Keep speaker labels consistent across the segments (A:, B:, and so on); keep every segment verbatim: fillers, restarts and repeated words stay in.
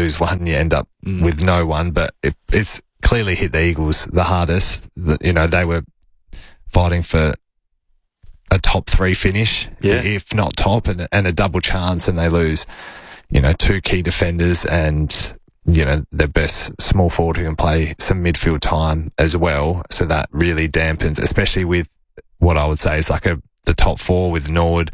A: lose one, you end up
B: Mm.
A: with no one. But it, it's clearly hit the Eagles the hardest. The, you know, they were fighting for a top three finish,
B: Yeah.
A: if not top, and, and a double chance, and they lose, you know, two key defenders and, you know, their best small forward who can play some midfield time as well. So that really dampens, especially with what I would say is like a the top four with Nord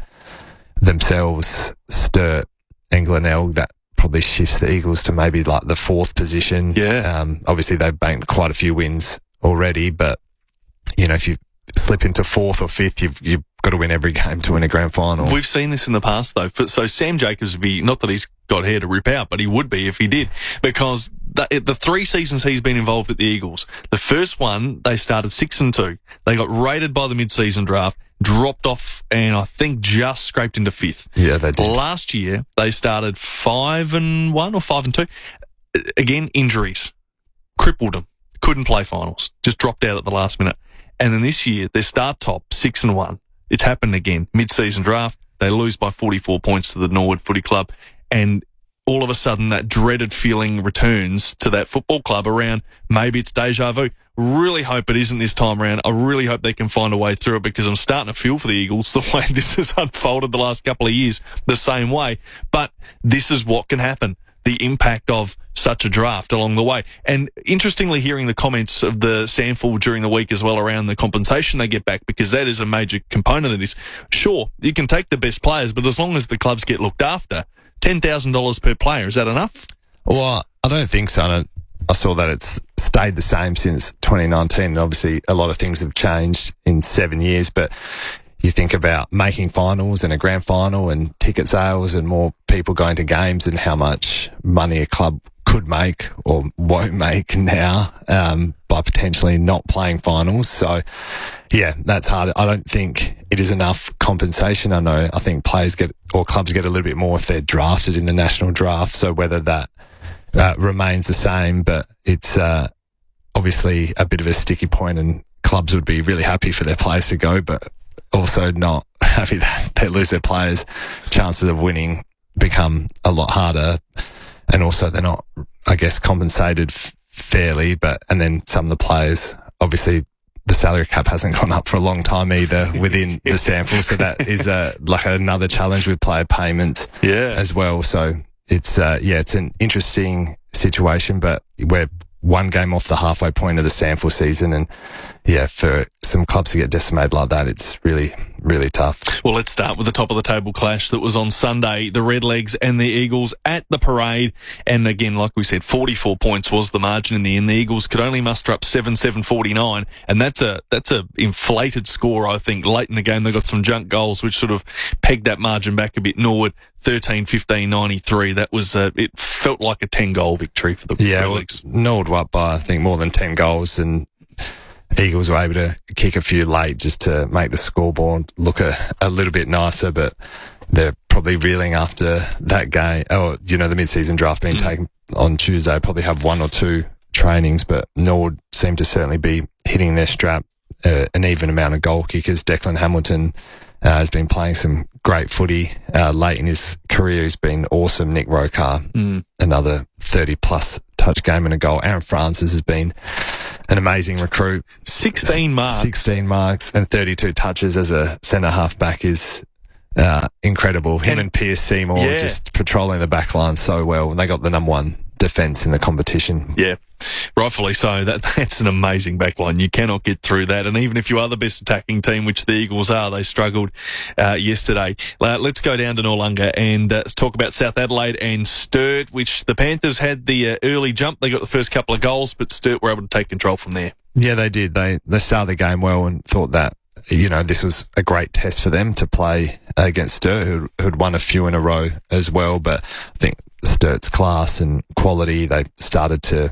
A: themselves, Sturt and Glenelg. That probably shifts the Eagles to maybe like the fourth position.
B: Yeah.
A: Um, obviously they've banked quite a few wins already, but you know, if you slip into fourth or fifth, you've, you've got to win every game to win a grand final.
B: We've seen this in the past, though. For, so Sam Jacobs would be, not that he's got hair to rip out, but he would be if he did, because the, the three seasons he's been involved with the Eagles, the first one, they started six and two. They got rated by the mid-season draft, dropped off, and I think just scraped into fifth.
A: Yeah, they did.
B: Last year, they started five and one or five and two. Again, injuries. Crippled them. Couldn't play finals. Just dropped out at the last minute. And then this year, they start top, six and one. It's happened again. Mid-season draft, they lose by forty-four points to the Norwood Footy Club. And all of a sudden, that dreaded feeling returns to that football club around maybe it's deja vu. Really hope it isn't this time around. I really hope they can find a way through it, because I'm starting to feel for the Eagles the way this has unfolded the last couple of years the same way. But this is what can happen. The impact of such a draft along the way. And interestingly, hearing the comments of the SANFL during the week as well around the compensation they get back, because that is a major component of this. Sure, you can take the best players, but as long as the clubs get looked after, ten thousand dollars per player, is that enough?
A: Well, I don't think so. I, I saw that it's stayed the same since twenty nineteen, and obviously a lot of things have changed in seven years, but you think about making finals and a grand final and ticket sales and more people going to games and how much money a club could make or won't make now um, by potentially not playing finals. So, yeah, that's hard. I don't think it is enough compensation. I know I think players get or clubs get a little bit more if they're drafted in the national draft. So whether that uh, remains the same, but it's uh, obviously a bit of a sticky point, and clubs would be really happy for their players to go, but also not happy that they lose their players. Chances of winning become a lot harder, and also they're not, I guess, compensated f- fairly. But and then some of the players, obviously, the salary cap hasn't gone up for a long time either within the SANFL, so that is a like another challenge with player payments,
B: Yeah.
A: as well. So it's uh, yeah, it's an interesting situation, but we're one game off the halfway point of the SANFL season, and yeah, for some clubs to get decimated like that, it's really, really tough.
B: Well, let's start with the top of the table clash that was on Sunday. The Redlegs and the Eagles at the Parade. And again, like we said, forty-four points was the margin in the end. The Eagles could only muster up seven seven forty-nine. And that's a, that's a inflated score, I think. Late in the game, they got some junk goals, which sort of pegged that margin back a bit. Norwood, thirteen fifteen ninety-three. That was, uh, it felt like a ten goal victory for the
A: Yeah,
B: Redlegs.
A: well, Nord were up by, I think, more than ten goals, and Eagles were able to kick a few late just to make the scoreboard look a, a little bit nicer, but they're probably reeling after that game. Oh, you know, the mid-season draft being mm. taken on Tuesday, probably have one or two trainings, but Nord seem to certainly be hitting their strap, uh, an even amount of goal kickers. Declan Hamilton uh, has been playing some great footy uh, late in his career. He's been awesome. Nick Rokar, mm. another thirty-plus touch game and a goal. Aaron Francis has been an amazing recruit.
B: sixteen marks.
A: sixteen marks and thirty-two touches as a centre half back is uh, incredible. Him and, and Pierce Seymour
B: yeah.
A: just patrolling the back line so well. And they got the number one defence in the competition.
B: Yeah, rightfully so. That That's an amazing backline. You cannot get through that. And even if you are the best attacking team, which the Eagles are, they struggled uh, yesterday. Uh, let's go down to Noarlunga and uh, talk about South Adelaide and Sturt, which the Panthers had the uh, early jump. They got the first couple of goals, but Sturt were able to take control from there.
A: Yeah, they did. They, they started the game well and thought that, you know, this was a great test for them to play against Sturt, who had won a few in a row as well. But I think Sturt's class and quality, they started to,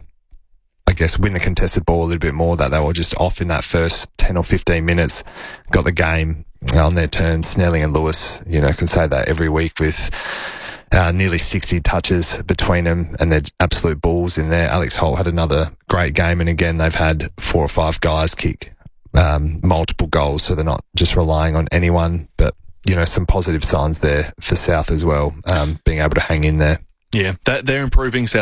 A: I guess, win the contested ball a little bit more, that they were just off in that first ten or fifteen minutes, got the game on their terms. Snelling and Lewis, you know, can say that every week with uh, nearly sixty touches between them, and they're absolute balls in there. Alex Holt had another great game, and again, they've had four or five guys kick um, multiple goals, so they're not just relying on anyone, but, you know, some positive signs there for South as well, um, being able to hang in there.
B: Yeah, that, they're improving. South